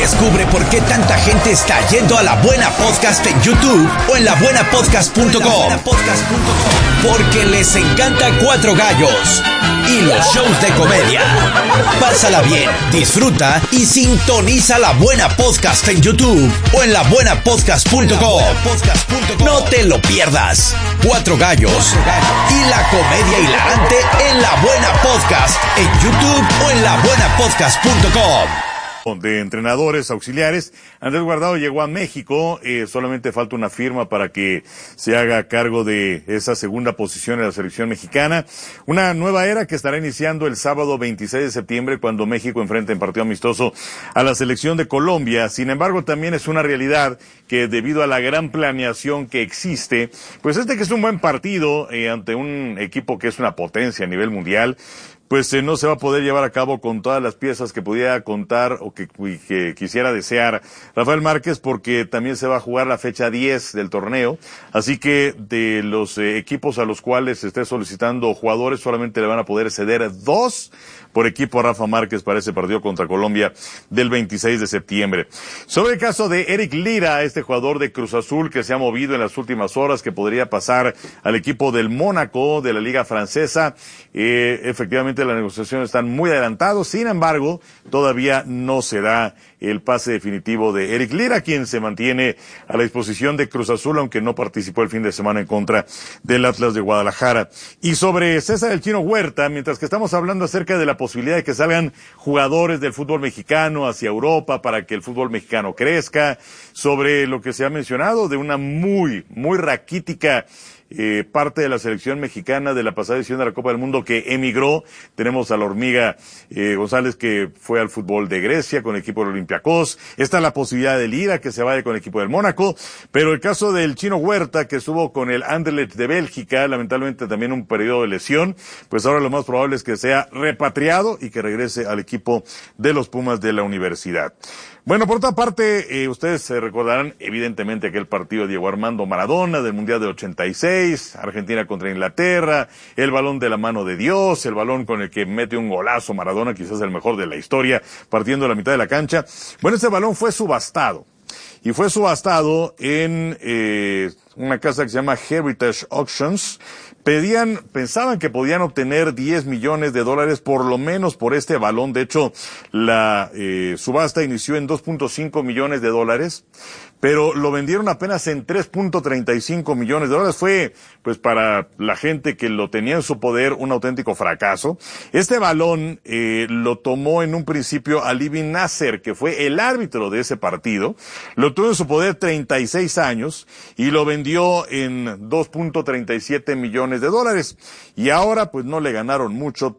Descubre por qué tanta gente está yendo a La Buena Podcast en YouTube o en labuenapodcast.com. Porque les encanta Cuatro Gallos y los shows de comedia. Pásala bien, disfruta y sintoniza La Buena Podcast en YouTube o en labuenapodcast.com. No te lo pierdas. Cuatro Gallos y la comedia hilarante en La Buena Podcast en YouTube o en labuenapodcast.com. De entrenadores auxiliares, Andrés Guardado llegó a México, solamente falta una firma para que se haga cargo de esa segunda posición en la selección mexicana. Una nueva era que estará iniciando el sábado 26 de septiembre cuando México enfrente en partido amistoso a la selección de Colombia. Sin embargo, también es una realidad que debido a la gran planeación que existe, pues que es un buen partido ante un equipo que es una potencia a nivel mundial, pues no se va a poder llevar a cabo con todas las piezas que pudiera contar o que quisiera desear Rafael Márquez, porque también se va a jugar la fecha 10 del torneo, así que de los equipos a los cuales se esté solicitando jugadores solamente le van a poder ceder 2 por equipo a Rafa Márquez para ese partido contra Colombia del 26 de septiembre. Sobre el caso de Eric Lira, este jugador de Cruz Azul que se ha movido en las últimas horas, que podría pasar al equipo del Mónaco de la Liga Francesa, efectivamente las negociaciones están muy adelantadas, sin embargo, todavía no se da el pase definitivo de Eric Lira, quien se mantiene a la disposición de Cruz Azul, aunque no participó el fin de semana en contra del Atlas de Guadalajara. Y sobre César El Chino Huerta, mientras que estamos hablando acerca de la posibilidad de que salgan jugadores del fútbol mexicano hacia Europa para que el fútbol mexicano crezca, sobre lo que se ha mencionado de una muy raquítica parte de la selección mexicana de la pasada edición de la Copa del Mundo que emigró. Tenemos a la Hormiga González, que fue al fútbol de Grecia con el equipo del Olympiacos. Está la posibilidad de Lira, que se vaya con el equipo del Mónaco, pero el caso del Chino Huerta, que estuvo con el Anderlecht de Bélgica, lamentablemente también un periodo de lesión, pues ahora lo más probable es que sea repatriado y que regrese al equipo de los Pumas de la universidad. Bueno, por otra parte, ustedes se recordarán evidentemente aquel partido de Diego Armando Maradona del Mundial del 86, Argentina contra Inglaterra, el balón de la mano de Dios, el balón con el que mete un golazo Maradona, quizás el mejor de la historia, partiendo la mitad de la cancha. Bueno, ese balón fue subastado, y fue subastado en una casa que se llama Heritage Auctions. Pensaban que podían obtener $10 millones por lo menos por este balón. De hecho, la subasta inició en $2.5 millones, pero lo vendieron apenas en $3.35 millones. Fue, pues, para la gente que lo tenía en su poder, un auténtico fracaso. Este balón lo tomó en un principio Ali Bin Nasser, que fue el árbitro de ese partido. Lo tuvo en su poder 36 años y lo vendió en $2.37 millones. Y ahora, pues, no le ganaron mucho,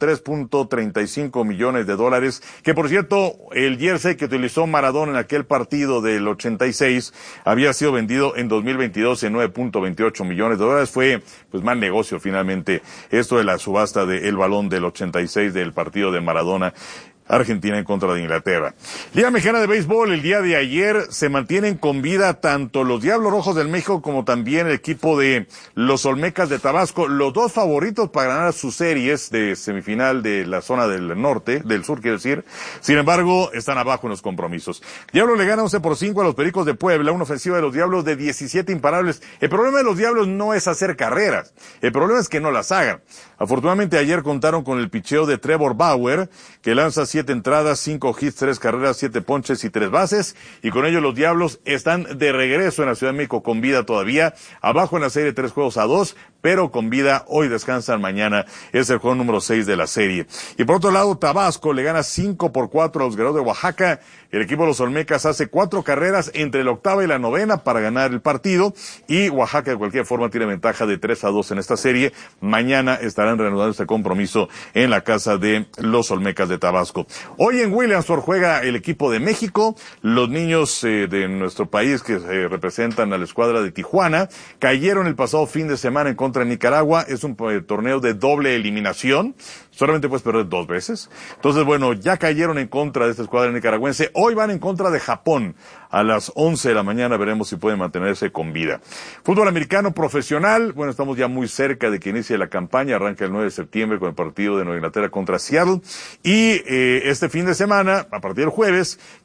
$3.35 millones, que por cierto, el jersey que utilizó Maradona en aquel partido del 86 había sido vendido en 2022 en $9.28 millones. Fue, pues, mal negocio finalmente esto de la subasta del balón del 86 del partido de Maradona. Argentina en contra de Inglaterra. Liga Mexicana de Béisbol, el día de ayer se mantienen con vida tanto los Diablos Rojos del México como también el equipo de los Olmecas de Tabasco, los dos favoritos para ganar sus series de semifinal de la zona del norte, del sur quiero decir. Sin embargo, están abajo en los compromisos. Diablos le gana 11-5 a los Pericos de Puebla, una ofensiva de los Diablos de 17 imparables. El problema de los Diablos no es hacer carreras, el problema es que no las hagan. Afortunadamente ayer contaron con el picheo de Trevor Bauer, que lanza 7 entradas, 5 hits, 3 carreras, 7 ponches y 3 bases, y con ello los Diablos están de regreso en la Ciudad de México con vida todavía, abajo en la serie 3-2, pero con vida. Hoy descansan, mañana es el juego número 6 de la serie. Y por otro lado, Tabasco le gana 5-4 a los Guerreros de Oaxaca. El equipo de los Olmecas hace 4 carreras entre la octava y la novena para ganar el partido, y Oaxaca de cualquier forma tiene ventaja de 3-2 en esta serie. Mañana estarán reanudando este compromiso en la casa de los Olmecas de Tabasco. Hoy en Williamsport juega el equipo de México. Los niños de nuestro país que representan a la escuadra de Tijuana cayeron el pasado fin de semana en contra de Nicaragua. Es un torneo de doble eliminación. Solamente puedes perder 2 veces. Entonces, bueno, ya cayeron en contra de esta escuadra nicaragüense. Hoy van en contra de Japón. A las 11 de la mañana veremos si pueden mantenerse con vida. Fútbol americano profesional. Bueno, estamos ya muy cerca de que inicie la campaña. Arranca el 9 de septiembre con el partido de Nueva Inglaterra contra Seattle. Y este fin de semana, a partir del jueves,